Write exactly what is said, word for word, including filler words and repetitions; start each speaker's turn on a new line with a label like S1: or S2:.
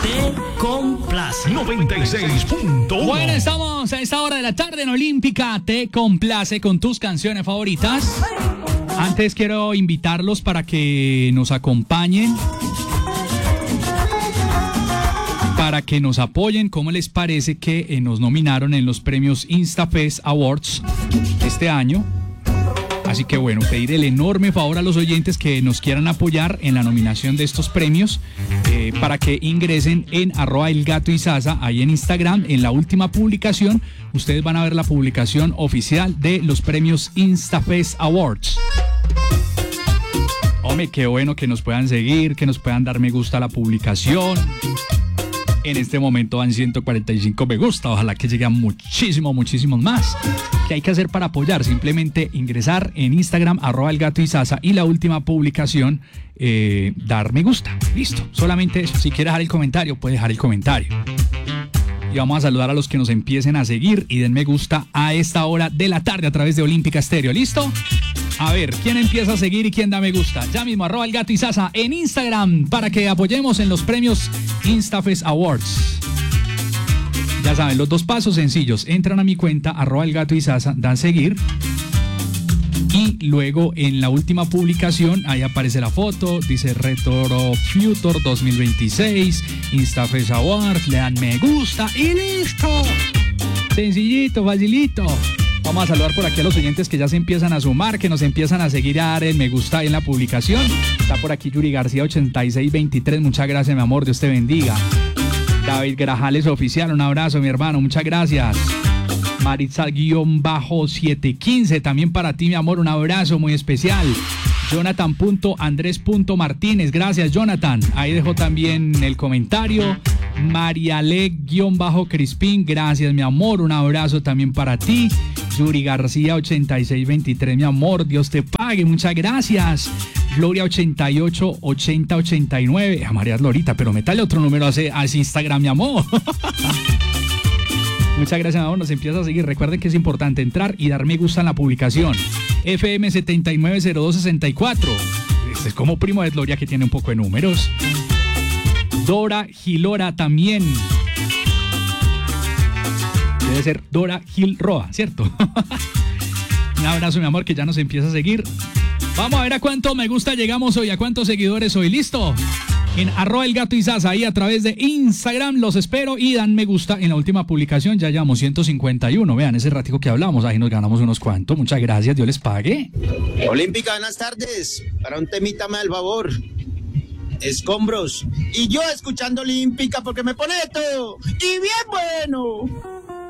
S1: Te complace.
S2: noventa y seis punto uno.
S3: Bueno, estamos a esta hora de la tarde en Olímpica. Te complace con tus canciones favoritas. Antes quiero invitarlos para que nos acompañen, para que nos apoyen. ¿Cómo les parece que eh, nos nominaron en los premios InstaFest Awards este año? Así que bueno, pedir el enorme favor a los oyentes que nos quieran apoyar en la nominación de estos premios, eh, para que ingresen en arroba el gato y Sasa, ahí en Instagram. En la última publicación, ustedes van a ver la publicación oficial de los premios InstaFest Awards. Hombre, qué bueno que nos puedan seguir, que nos puedan dar me gusta a la publicación. En este momento van ciento cuarenta y cinco me gusta, ojalá que lleguen muchísimos, muchísimos más. ¿Qué hay que hacer para apoyar? Simplemente ingresar en Instagram, arroba el gato y Sasa, y la última publicación, eh, dar me gusta. Listo, solamente eso. Si quiere dejar el comentario, puede dejar el comentario. Y vamos a saludar a los que nos empiecen a seguir y den me gusta a esta hora de la tarde a través de Olímpica Estéreo. ¿Listo? A ver, ¿quién empieza a seguir y quién da me gusta? Ya mismo, arroba el gato y Sasa en Instagram para que apoyemos en los premios InstaFest Awards. Ya saben, los dos pasos sencillos. Entran a mi cuenta, arroba el gato y Sasa, dan seguir. Y luego en la última publicación, ahí aparece la foto, dice Retro Future dos mil veintiséis, InstaFest Awards, le dan me gusta y listo. Sencillito, facilito. Vamos a saludar por aquí a los oyentes que ya se empiezan a sumar, que nos empiezan a seguir, a dar el me gusta ahí en la publicación. Está por aquí Yuri García ochenta y seis veintitrés, muchas gracias mi amor, Dios te bendiga. David Grajales Oficial, un abrazo mi hermano, muchas gracias. Maritza-siete quince, también para ti mi amor, un abrazo muy especial. Jonathan.andrés.martínez, gracias Jonathan, ahí dejó también el comentario. Mariale-Crispín, gracias mi amor, un abrazo también para ti. Yuri García ochenta y seis veintitrés, mi amor, Dios te pague, muchas gracias. Gloria ochenta y ocho ochenta ochenta y nueve, a María Lorita, pero métale otro número a ese, a ese Instagram, mi amor. Muchas gracias, mi amor, nos empieza a seguir. Recuerden que es importante entrar y dar me gusta en la publicación. F M setenta y nueve cero dos sesenta y cuatro, este es como primo de Gloria que tiene un poco de números. Dora Gilora también. Debe ser Dora Gil Roa, ¿cierto? Un abrazo, mi amor, que ya nos empieza a seguir. Vamos a ver a cuánto me gusta llegamos hoy, a cuántos seguidores hoy. ¿Listo? En arroba el gato y Sasa, ahí a través de Instagram, los espero y dan me gusta en la última publicación. Ya llevamos ciento cincuenta y uno. Vean ese ratico que hablamos, ahí nos ganamos unos cuantos. Muchas gracias, Dios les pague.
S4: Olímpica, buenas tardes. Para un temita me al favor. Escombros. Y yo escuchando Olímpica porque me pone todo. Y bien bueno.